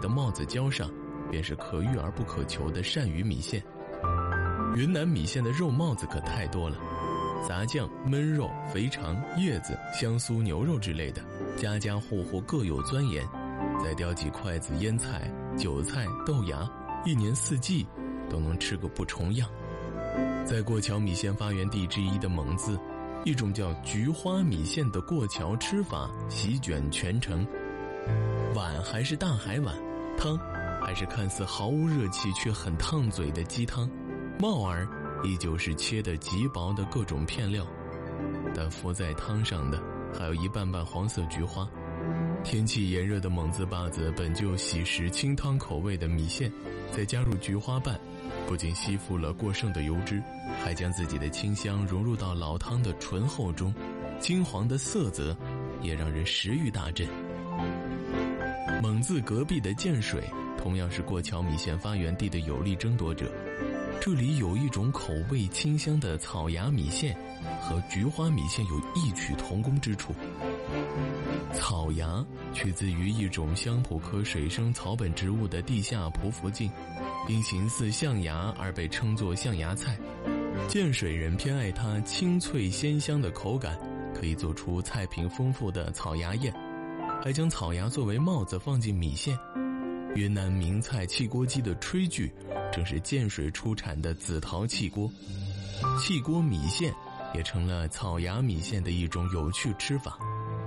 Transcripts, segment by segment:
的帽子浇上，便是可遇而不可求的鳝鱼米线。云南米线的肉帽子可太多了，杂酱、焖肉、肥肠、叶子、香酥牛肉之类的，家家户户各有钻研，再叼几筷子腌菜、韭菜、豆芽，一年四季都能吃个不重样。在过桥米线发源地之一的蒙自，一种叫菊花米线的过桥吃法席卷全城。碗还是大海碗，汤还是看似毫无热气却很烫嘴的鸡汤，帽儿依旧是切得极薄的各种片料，但浮在汤上的还有一瓣瓣黄色菊花。天气炎热的蒙自坝子本就喜食清汤口味的米线，再加入菊花瓣，不仅吸附了过剩的油脂，还将自己的清香融入到老汤的醇厚中，金黄的色泽也让人食欲大振。蒙自隔壁的建水同样是过桥米线发源地的有力争夺者，这里有一种口味清香的草芽米线，和菊花米线有异曲同工之处。草芽取自于一种香蒲科水生草本植物的地下匍匐茎，因形似象牙而被称作象牙菜。建水人偏爱它清脆鲜香的口感，可以做出菜品丰富的草芽宴，还将草芽作为帽子放进米线。云南名菜汽锅鸡的炊具正是建水出产的紫桃汽锅，汽锅米线也成了草芽米线的一种有趣吃法。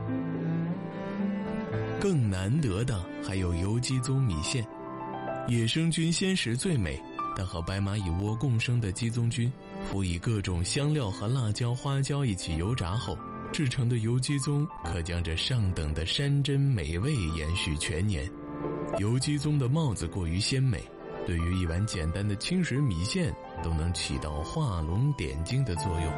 更难得的还有油鸡枞米线，野生菌鲜食最美，但和白蚂蚁窝共生的鸡枞菌，辅以各种香料和辣椒、花椒一起油炸后制成的油鸡枞，可将这上等的山珍美味延续全年。油鸡枞的帽子过于鲜美，对于一碗简单的清水米线都能起到画龙点睛的作用。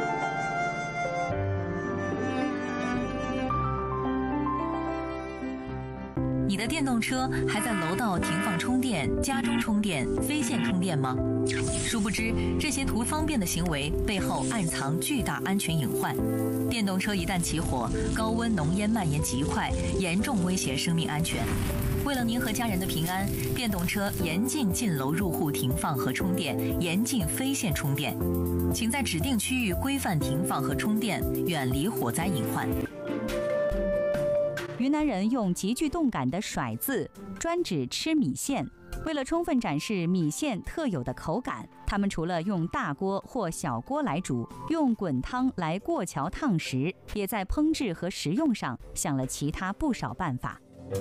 你的电动车还在楼道停放充电、家中充电、非线充电吗？殊不知，这些图方便的行为背后暗藏巨大安全隐患。电动车一旦起火，高温浓烟蔓延极快，严重威胁生命安全。为了您和家人的平安，电动车严禁进楼入户停放和充电，严禁非线充电。请在指定区域规范停放和充电，远离火灾隐患。 云南人用极具动感的甩字专指吃米线。为了充分展示米线特有的口感，他们除了用大锅或小锅来煮，用滚汤来过桥烫食，也在烹制和食用上想了其他不少办法。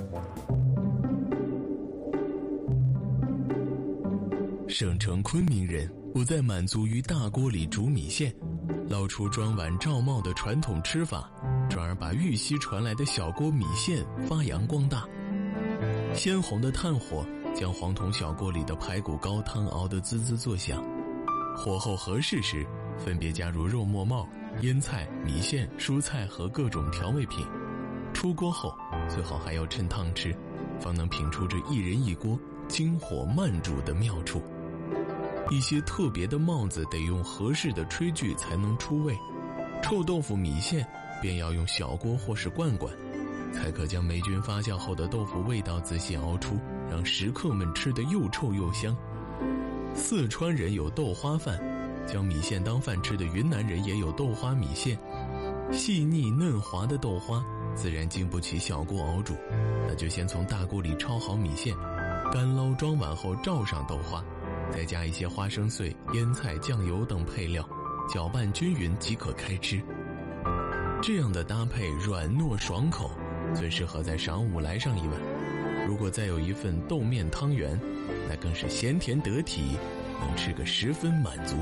省城昆明人不再满足于大锅里煮米线，捞出装碗罩帽的传统吃法，转而把玉溪传来的小锅米线发扬光大。鲜红的炭火将黄铜小锅里的排骨高汤熬得滋滋作响，火候合适时，分别加入肉末帽、腌菜、米线、蔬菜和各种调味品。出锅后最好还要趁烫吃，方能品出这一人一锅精火慢煮的妙处。一些特别的帽子得用合适的炊具才能出味，臭豆腐米线便要用小锅或是罐罐，才可将霉菌发酵后的豆腐味道仔细熬出，让食客们吃得又臭又香。四川人有豆花饭，将米线当饭吃的云南人也有豆花米线。细腻嫩滑的豆花自然经不起小锅熬煮，那就先从大锅里焯好米线，干捞装碗后罩上豆花，再加一些花生碎、腌菜、酱油等配料，搅拌均匀即可开吃。这样的搭配软糯爽口，最适合在晌午来上一碗。如果再有一份豆面汤圆，那更是咸甜得体，能吃个十分满足。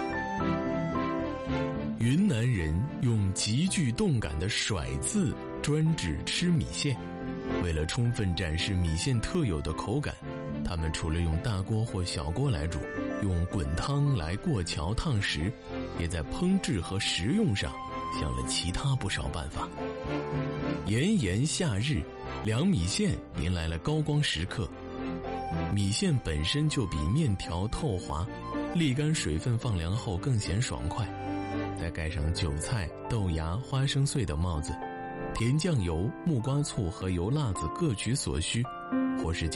云南人用极具动感的甩字专指吃米线，为了充分展示米线特有的口感，他们除了用大锅或小锅来煮，用滚汤来过桥烫食，也在烹制和食用上想了其他不少办法。炎炎夏日，凉米线迎来了高光时刻。米线本身就比面条透滑，沥干水分放凉后更显爽快，再盖上韭菜、豆芽、花生碎的帽子，甜酱油、木瓜醋和油辣子各取所需，或是